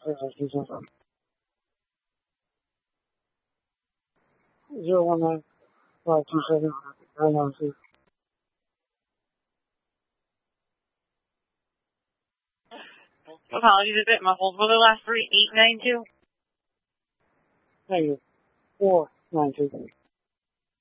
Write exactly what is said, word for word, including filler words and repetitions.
这是提醒上。zero one nine five two seven nine nine three. Apologies a bit muffled. Will the last three eight nine two? Negative four nine two.